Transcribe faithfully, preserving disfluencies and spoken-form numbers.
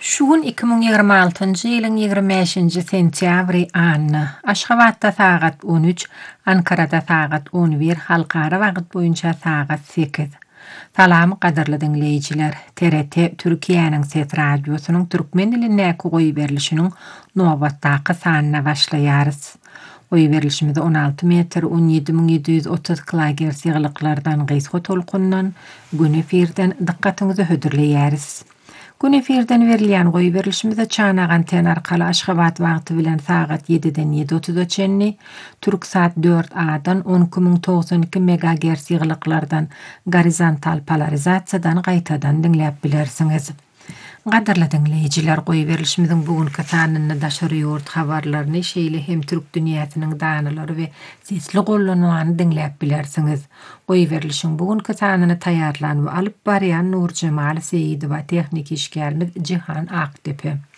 Şugun iki min ýygrima altynjy ýylyň ýygrima beşinji sentýabry anny Aşgabatda sagat on üç, Ankarada sagat on bir, halkara wagyt boýunça sagat sekiz. Salam gaderli dinleýijiler. T R T Türkiýanyň Ses radiosynyň türkmen dilinäki goý berilişiniň nowatdaky sanyna başlaýarys. Goý berilişimiz on alty metr on ýedi min ýedi ýüz otuz kilohertz ýyglyklardan gysga tolkundan gün efirden dikkatyňyzy hödürleýäris. Gün efirden berilýän goý berilişimizde çanagan anten arkaly Aşgabat wagty bilen sagat ýediden ýedi otuz'a çenni, Türksat dört A'dan on iki min togsan iki megahertz ýyglyklardan gorizontal polarizasiýadan gaýtadan dinläp bilersiňiz. Gaderli dinleýijiler, goý berilişimiziň bugünkü sanyny daşarýord habarlaryny şeýle hem türk dünýäsiniň danylary we sesli gollanmany dinläp bilersiňiz. Goý berilişiň bugünkü sanyny taýýarlanyp alyp barýan Nur Jemal Seýidowa, tehnik işgärimiz Jihan Aktepe.